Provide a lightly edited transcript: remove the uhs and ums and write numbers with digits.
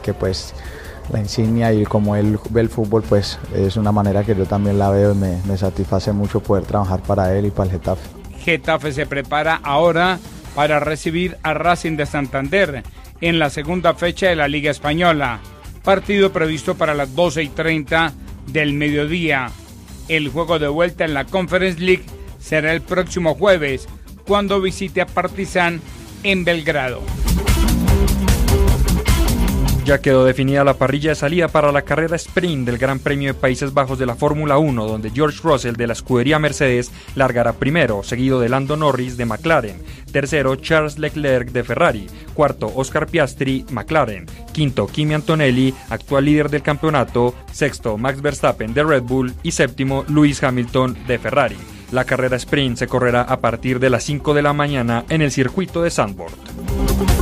que pues la insignia y como él ve el fútbol, pues es una manera que yo también la veo y me satisface mucho poder trabajar para él y para el Getafe. Getafe se prepara ahora para recibir a Racing de Santander en la segunda fecha de la Liga Española. Partido previsto para las 12:30 del mediodía. El juego de vuelta en la Conference League será el próximo jueves, cuando visite a Partizan en Belgrado. Ya quedó definida la parrilla de salida para la carrera sprint del Gran Premio de Países Bajos de la Fórmula 1, donde George Russell de la escudería Mercedes largará primero, seguido de Lando Norris de McLaren, tercero Charles Leclerc de Ferrari, cuarto Oscar Piastri, McLaren, quinto Kimi Antonelli, actual líder del campeonato, sexto Max Verstappen de Red Bull y séptimo Lewis Hamilton de Ferrari. La carrera sprint se correrá a partir de las 5 de la mañana en el circuito de Zandvoort.